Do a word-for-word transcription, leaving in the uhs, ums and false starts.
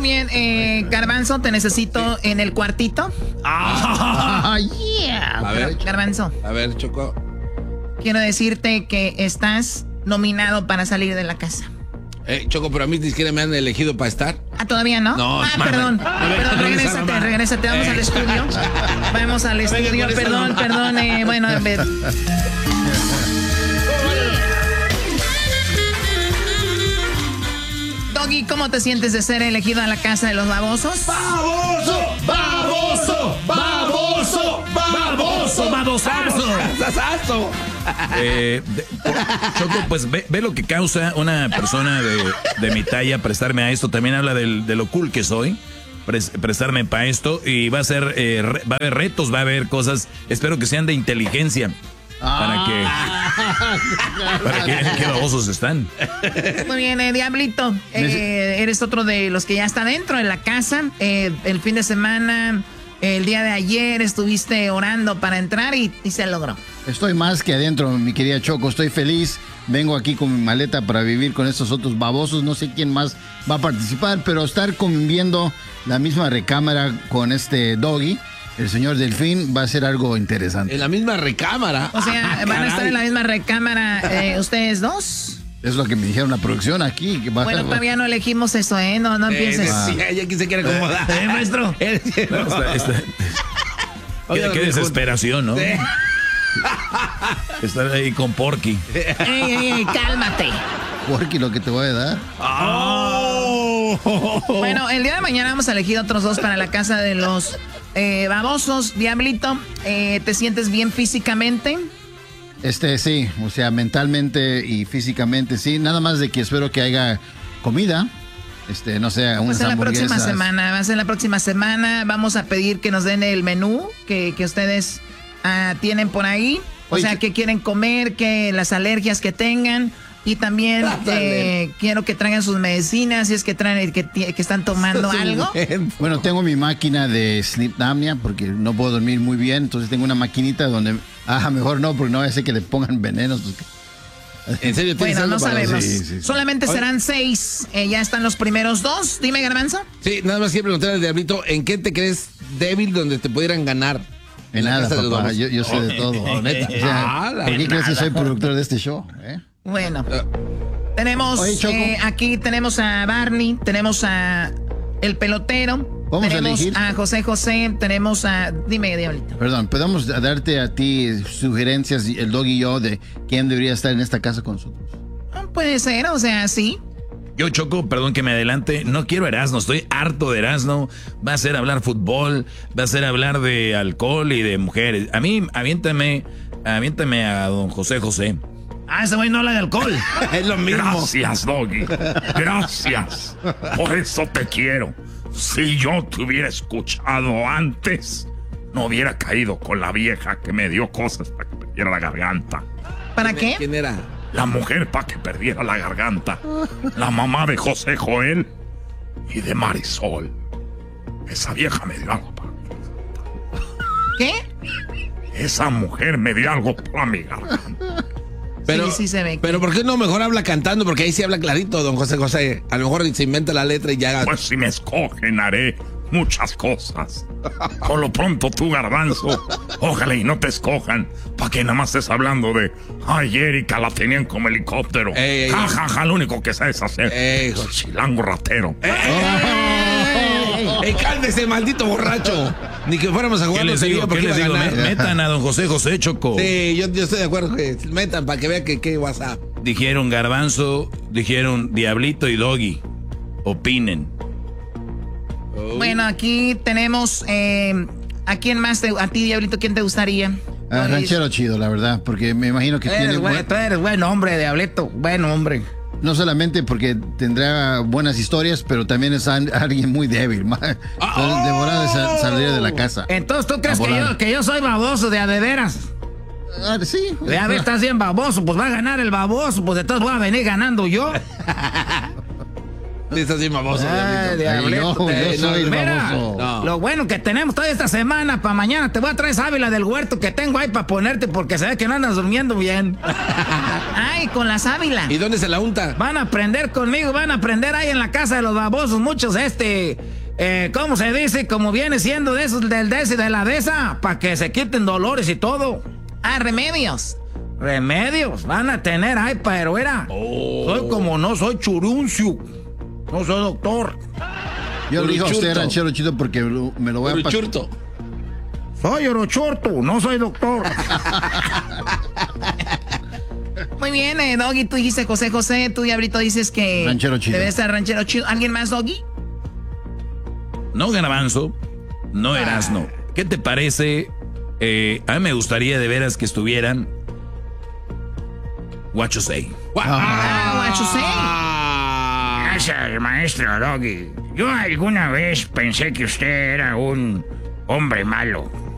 bien, eh, Garbanzo, te necesito en el cuartito. Ah, yeah. A ver, Garbanzo. A ver, Choco. Quiero decirte que estás nominado para salir de la casa. Eh, Choco, pero a mí ni siquiera me han elegido para estar. Ah, ¿todavía no? No, ah, mamá. perdón. Ver, Perdón, regresa, regrésate, mamá. regrésate. Vamos Eh. al estudio. Vamos al estudio. por eso, Perdón, mamá. perdón. Eh, bueno, a ver. Doggy, ¿cómo te sientes de ser elegido a la casa de los babosos? ¡Baboso! ¡Baboso! ¡Baboso! ¡Baboso! ¡Babosazo! Eh, de- Choco, pues ve, ve lo que causa una persona de, de mi talla prestarme a esto. También habla del- de lo cool que soy. Pres- prestarme para esto. Y va a ser, eh, re- va a haber retos, va a haber cosas. Espero que sean de inteligencia. Para que. Para que vean qué babosos están. Muy bien, eh, Diablito. eh, eres otro de los que ya está dentro de la casa. Eh, el fin de semana, el día de ayer, estuviste orando para entrar y, y se logró. Estoy más que adentro, mi querida Choco. Estoy feliz. Vengo aquí con mi maleta para vivir con estos otros babosos. No sé quién más va a participar, pero estar conviviendo la misma recámara con este Doggy, el señor Delfín, va a ser algo interesante. En la misma recámara. O sea, Ah, van a estar caray. en la misma recámara eh, ustedes dos. Es lo que me dijeron la producción aquí. Que va, Bueno, todavía no elegimos eso, ¿eh? No, no Eh, empieces. sí, ya aquí se quiere acomodar. ¿Eh, maestro? No, está- está- qué, qué desesperación, ¿no? Sí. Estar ahí con Porky. ¡Ey, ey, ey! ¡Cálmate! Porky, lo que te voy a dar. Bueno, el día de mañana vamos a elegir otros dos para la casa de los eh, babosos. Diablito, eh, ¿te sientes bien físicamente? Este, sí, o sea, mentalmente y físicamente, sí. Nada más de que espero que haya comida. Este, no sé, unas Pues en la próxima hamburguesas. semana, va a ser la próxima semana. Vamos a pedir que nos den el menú que, que ustedes ah, tienen por ahí. O Oye, sea, ¿qué- que quieren comer, que las alergias que tengan. Y también eh, quiero que traigan sus medicinas, si es que traen que, ti- que están tomando algo. Bueno, tengo mi máquina de sleep apnea porque no puedo dormir muy bien, entonces tengo una maquinita donde, ah, mejor no, porque no vaya a ser que le pongan venenos. Porque... ¿En serio tienes Bueno, algo no para- sabemos. Sí, sí, sí. Solamente Oye. serán seis. Eh, ya están los primeros dos. Dime, Garbanzo. Sí, nada más quiero preguntarle al Diablito, ¿en qué te crees débil donde te pudieran ganar? En la nada, casa de los papá, babosos. yo, yo sé de todo. Oh, neta. O sea, Ah, la- ¿por qué crees que soy productor de este show? ¿Eh? Bueno. Tenemos, Oye, Choco. eh, aquí tenemos a Barney, tenemos a el pelotero, Vamos a tenemos elegir. a José José, tenemos a... Dime, Diablito. Perdón, podemos darte a ti sugerencias, el Dog y yo, de quién debería estar en esta casa con nosotros. Ah, puede ser, o sea, sí. Yo, Choco, perdón que me adelante, no quiero Erasmo, estoy harto de Erasmo. Va a ser hablar fútbol, va a ser hablar de alcohol y de mujeres. A mí, aviéntame, aviéntame a don José José. Ah, ese güey no habla de alcohol. Es lo mismo. Gracias, Doggy. Gracias. Por eso te quiero. Si yo te hubiera escuchado antes, no hubiera caído con la vieja que me dio cosas para que perdiera la garganta. ¿Para qué? ¿Quién era? La mujer para que perdiera la garganta. La mamá de José Joel y de Marisol. Esa vieja me dio algo para mi garganta. ¿Qué? Esa mujer me dio algo para mi garganta. Pero, sí, sí se ve. pero ¿por qué no mejor habla cantando? Porque ahí sí habla clarito, don José José. A lo mejor se inventa la letra y ya... Pues si me escogen haré muchas cosas. Por lo pronto tú, Garbanzo, ojalá y no te escojan, para que nada más estés hablando de, ay, Erika la tenían como helicóptero. Ey, ey, ja, ey. ja, ja, lo único que sabes hacer. Ey, jo- Chilango ratero. ¡Ey, cálmese, maldito borracho! Ni que fuéramos a ¿Qué jugar les lotería digo? ¿Qué porque les iba a digo? ganar. Me- Metan a don José José, Choco. Sí, yo, yo estoy de acuerdo que metan para que vea que qué WhatsApp. Dijeron Garbanzo, dijeron Diablito y Doggy. Opinen. Bueno, aquí tenemos... Eh, ¿A quién más? Te, a ti, Diablito, ¿quién te gustaría? Ah, ranchero chido, la verdad, porque me imagino que tiene... buen- tú eres buen hombre, Diablito. Buen hombre. No solamente porque tendrá buenas historias, pero también es an- alguien muy débil. ma- Entonces, de volada sal- saldría de la casa. Entonces, ¿tú crees A que volar. yo, que yo soy baboso de a de veras? Ah, sí. Ya ves, estás bien baboso, pues va a ganar el baboso, pues entonces voy a venir ganando yo. Estás así baboso, Ay, diablito. diablito, Ay, te- yo soy Mira, baboso. No. lo bueno que tenemos toda esta semana, para mañana te voy a traer sábila del huerto que tengo ahí para ponerte porque se ve que no andas durmiendo bien. Ay, con la sábila. ¿Y dónde se la unta? Van a aprender conmigo, van a aprender ahí en la casa de los babosos, muchos este, eh, ¿cómo se dice? Como viene siendo de esos del des y de la de esa, para que se quiten dolores y todo. Ah, remedios. Remedios, van a tener, ay, pero era. Soy como no soy churuncio, no soy doctor. Yo le dije a usted, Uruchurto. ranchero chido, porque lo- me lo voy a pasar. Uruchurto. Soy orochorto, no soy doctor. Muy bien, eh, Doggy, tú dijiste José José, tú Diablito dices que Ranchero chido. debe ser ranchero chido. ¿Alguien más, Doggy? No Garbanzo, no Erasno. ¿Qué te parece? Eh, a mí me gustaría de veras que estuvieran What you say. Ah, what you say. Gracias, maestro Doggy. Yo alguna vez pensé que usted era un hombre malo.